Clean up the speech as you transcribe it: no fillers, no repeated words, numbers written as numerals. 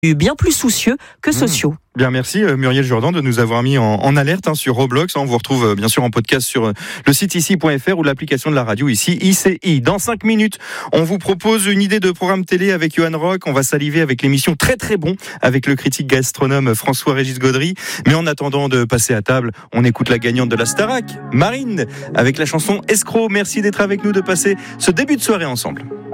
bien plus soucieux que sociaux. Bien, merci Muriel Jourdan de nous avoir mis en alerte sur Roblox. On vous retrouve bien sûr en podcast sur le site ici.fr ou l'application de la radio ici, ICI. Dans 5 minutes, on vous propose une idée de programme télé avec Johan Rock. On va saliver avec l'émission Très Très Bon avec le critique gastronome François-Régis Gaudry. Mais en attendant de passer à table, on écoute la gagnante de la Starac, Marine, avec la chanson Escroc. Merci d'être avec nous, de passer ce début de soirée ensemble.